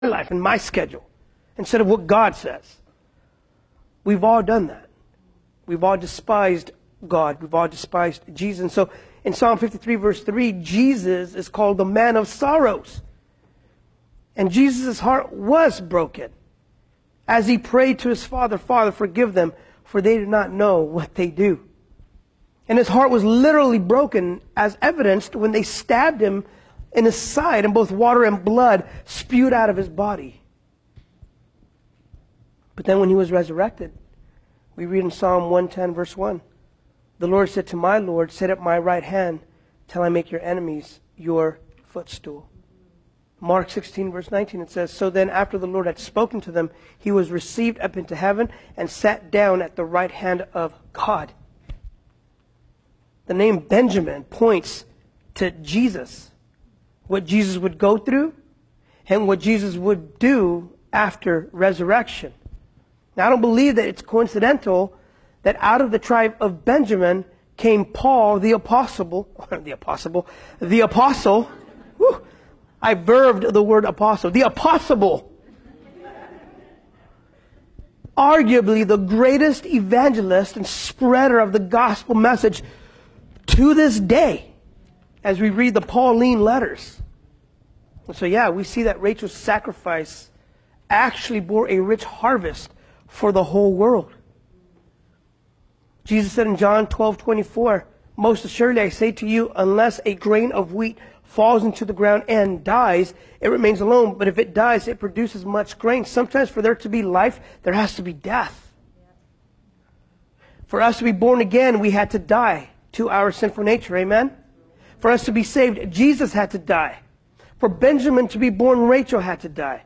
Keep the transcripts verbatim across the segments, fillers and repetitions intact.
life and my schedule instead of what God says. We've all done that. We've all despised God. We've all despised Jesus. And so in Psalm fifty-three verse three, Jesus is called the man of sorrows. And Jesus' heart was broken as he prayed to his Father, Father, forgive them, for they do not know what they do. And his heart was literally broken, as evidenced when they stabbed him in his side, and both water and blood spewed out of his body. But then when he was resurrected, we read in Psalm one ten verse one, the Lord said to my Lord, sit at my right hand till I make your enemies your footstool. Mark sixteen verse nineteen, it says, so then after the Lord had spoken to them, he was received up into heaven and sat down at the right hand of God. The name Benjamin points to Jesus, what Jesus would go through and what Jesus would do after resurrection. Now, I don't believe that it's coincidental that out of the tribe of Benjamin came Paul, the apostle, the apostle, the apostle, whew, I verbed the word apostle, the apostle, arguably the greatest evangelist and spreader of the gospel message to this day, as we read the Pauline letters. And so yeah, we see that Rachel's sacrifice actually bore a rich harvest for the whole world. Jesus said in John twelve twenty-four, most assuredly I say to you, unless a grain of wheat falls into the ground and dies, it remains alone. But if it dies, it produces much grain. Sometimes for there to be life, there has to be death. For us to be born again, we had to die to our sinful nature. Amen? For us to be saved, Jesus had to die. For Benjamin to be born, Rachel had to die.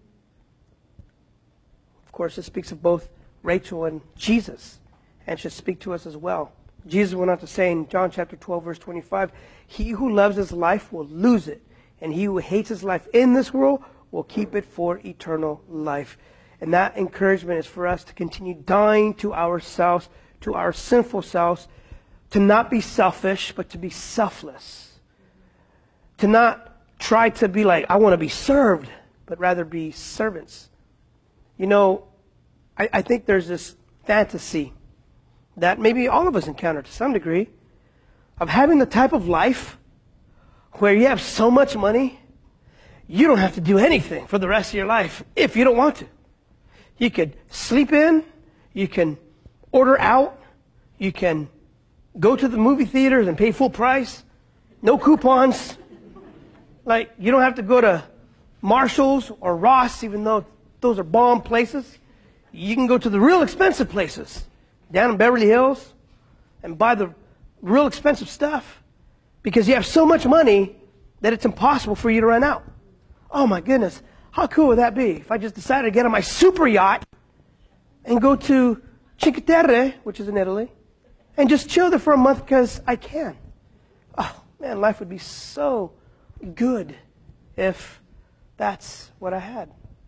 Of course, it speaks of both Rachel and Jesus, and should speak to us as well. Jesus went on to say in John chapter twelve, verse twenty-five, he who loves his life will lose it, and he who hates his life in this world will keep it for eternal life. And that encouragement is for us to continue dying to ourselves, to our sinful selves, to not be selfish, but to be selfless. To not try to be like, I want to be served, but rather be servants. You know, I, I think there's this fantasy that maybe all of us encounter to some degree of having the type of life where you have so much money, you don't have to do anything for the rest of your life if you don't want to. You could sleep in, you can order out, you can go to the movie theaters and pay full price, no coupons. Like, you don't have to go to Marshall's or Ross, even though those are bomb places. You can go to the real expensive places down in Beverly Hills and buy the real expensive stuff because you have so much money that it's impossible for you to run out. Oh my goodness, how cool would that be if I just decided to get on my super yacht and go to Cinque Terre, which is in Italy, and just chill there for a month because I can. Oh man, life would be so good if that's what I had.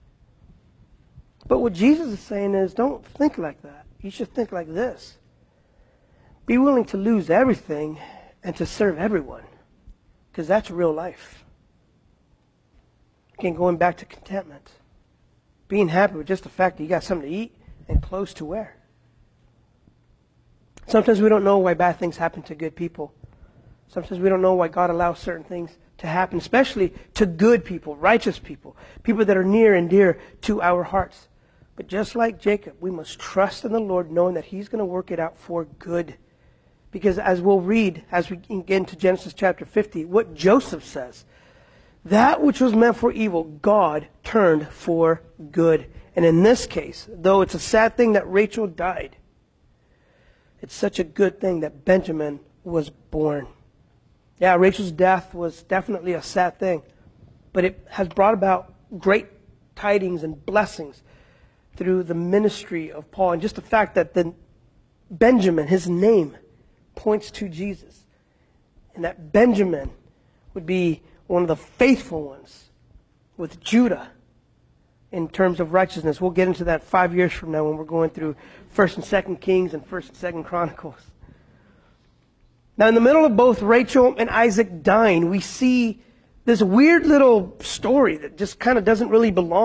But what Jesus is saying is, don't think like that. You should think like this. Be willing to lose everything and to serve everyone, because that's real life. Again, going back to contentment. Being happy with just the fact that you got something to eat and clothes to wear. Sometimes we don't know why bad things happen to good people. Sometimes we don't know why God allows certain things to happen, especially to good people, righteous people, people that are near and dear to our hearts. But just like Jacob, we must trust in the Lord, knowing that he's going to work it out for good. Because as we'll read, as we get into Genesis chapter fifty, what Joseph says, that which was meant for evil, God turned for good. And in this case, though it's a sad thing that Rachel died, it's such a good thing that Benjamin was born. Yeah, Rachel's death was definitely a sad thing, but it has brought about great tidings and blessings through the ministry of Paul. And just the fact that the Benjamin, his name, points to Jesus. And that Benjamin would be one of the faithful ones with Judah in terms of righteousness. We'll get into that five years from now when we're going through First and Second Kings and First and Second Chronicles. Now, in the middle of both Rachel and Isaac dying, we see this weird little story that just kind of doesn't really belong.